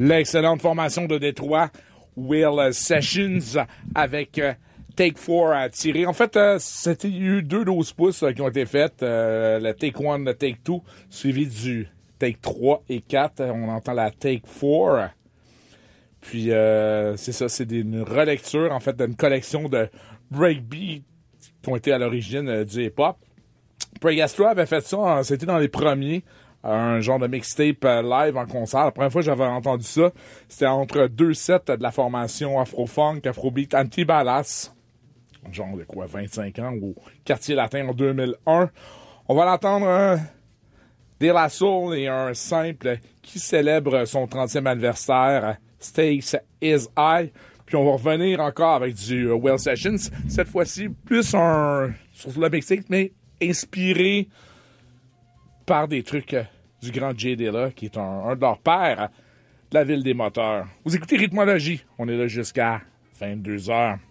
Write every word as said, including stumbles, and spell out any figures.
L'excellente formation de Détroit, Will Sessions, avec euh, Take four à tirer. En fait, euh, c'était eu deux douze pouces euh, qui ont été faites. Euh, le Take one, le Take two, suivi du Take trois et quatre. On entend la Take four. Puis, euh, c'est ça, c'est des, une relecture, en fait, d'une collection de breakbeats qui ont été à l'origine euh, du hip-hop. Pregastra avait fait ça, hein, c'était dans les premiers. Un genre de mixtape euh, live en concert. La première fois que j'avais entendu ça, c'était entre deux sets de la formation Afro-Funk, Afrobeat, Anti-Balas. Genre de quoi, vingt-cinq ans, au Quartier Latin en deux mille un. On va l'entendre un De La Soul et un simple qui célèbre son trentième anniversaire, Stakes is High. Puis on va revenir encore avec du uh, Will Sessions. Cette fois-ci, plus un sur le mixtape, mais inspiré par des trucs euh, du grand Jay Dilla, qui est un, un de leurs pères, euh, de la ville des moteurs. Vous écoutez Rythmologie. On est là jusqu'à vingt-deux heures.